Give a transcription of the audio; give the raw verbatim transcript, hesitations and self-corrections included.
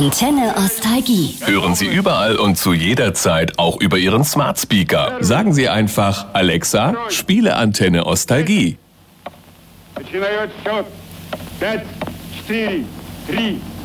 Antenne Ostalgie. Hören Sie überall und zu jeder Zeit auch über Ihren Smart Speaker. Sagen Sie einfach: Alexa, spiele Antenne Ostalgie. Начинает счет. Пять, четыре, три,